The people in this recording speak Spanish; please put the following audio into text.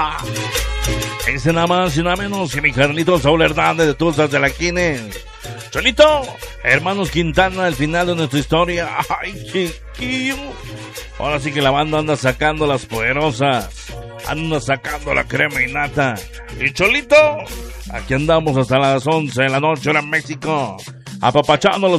Ese nada más y nada menos que mi carnalito Saúl Hernández de Tulsa de la Quine. Cholito, hermanos Quintana, al final de nuestra historia. Ay, chiquillo. Ahora sí que la banda anda sacando las poderosas. Anda sacando la crema y nata. Y Cholito, aquí andamos hasta las 11 de la noche, hora en México. Apapachándolos